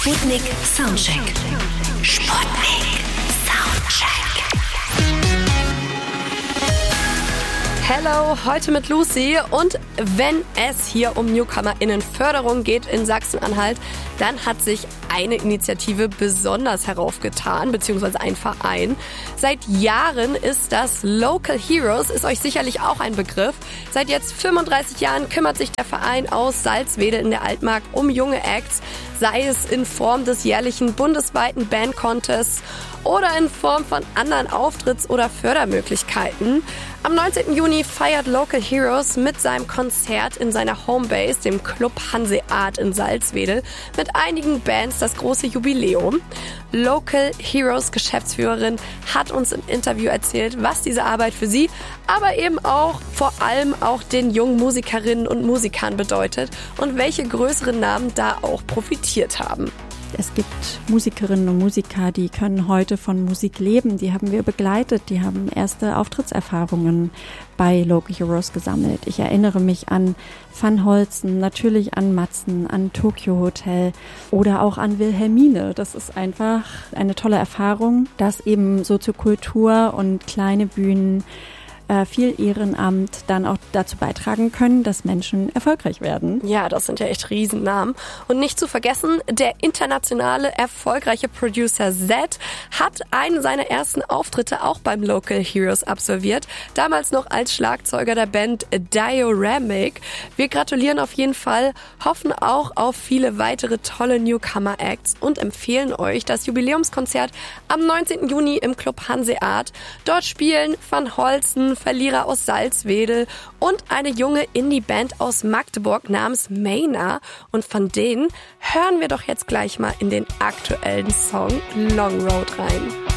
Sputnik Soundcheck. Sputnik Soundcheck. Hello, heute mit Lucy. Und wenn es hier um NewcomerInnenförderung geht in Sachsen-Anhalt, dann hat sich eine Initiative besonders heraufgetan, beziehungsweise ein Verein. Seit Jahren ist das Local Heroes, ist euch sicherlich auch ein Begriff. Seit jetzt 35 Jahren kümmert sich der Verein aus Salzwedel in der Altmark um junge Acts, sei es in Form des jährlichen bundesweiten Band-Contests oder in Form von anderen Auftritts- oder Fördermöglichkeiten. Am 19. Juni feiert Local Heroes mit seinem Konzert in seiner Homebase, dem Club Hanseat in Salzwedel, mit einigen Bands das große Jubiläum. Local Heroes Geschäftsführerin hat uns im Interview erzählt, was diese Arbeit für sie, aber eben auch vor allem auch den jungen Musikerinnen und Musikern bedeutet und welche größeren Namen da auch profitiert haben. Es gibt Musikerinnen und Musiker, die können heute von Musik leben. Die haben wir begleitet. Die haben erste Auftrittserfahrungen bei Local Heroes gesammelt. Ich erinnere mich an Van Holzen, natürlich an Matzen, an Tokyo Hotel oder auch an Wilhelmine. Das ist einfach eine tolle Erfahrung, dass eben Soziokultur und kleine Bühnen viel Ehrenamt dann auch dazu beitragen können, dass Menschen erfolgreich werden. Ja, das sind ja echt Riesennamen. Und nicht zu vergessen, der internationale erfolgreiche Producer Z hat einen seiner ersten Auftritte auch beim Local Heroes absolviert. Damals noch als Schlagzeuger der Band Dioramic. Wir gratulieren auf jeden Fall, hoffen auch auf viele weitere tolle Newcomer-Acts und empfehlen euch das Jubiläumskonzert am 19. Juni im Club Hanseat. Dort spielen Van Holzen, Verlierer aus Salzwedel und eine junge Indie-Band aus Magdeburg namens Mayna. Und von denen hören wir doch jetzt gleich mal in den aktuellen Song Long Road rein.